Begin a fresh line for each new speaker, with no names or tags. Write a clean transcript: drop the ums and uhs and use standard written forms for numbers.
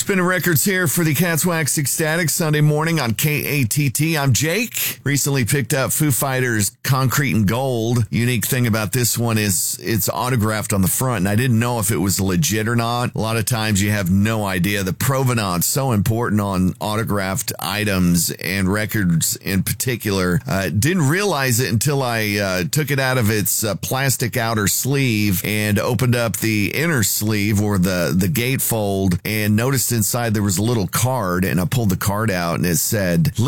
Spinning records here for the Cats Wax Ecstatic Sunday morning on KATT. I'm Jake. Recently picked up Foo Fighters' Concrete and Gold. Unique thing about this one is it's autographed on the front, and I didn't know if it was legit or not. A lot of times you have no idea. The provenance, so important on autographed items and records in particular. Didn't realize it until I took it out of its plastic outer sleeve and opened up the inner sleeve or the gatefold and noticed inside there was a little card, and I pulled the card out and it said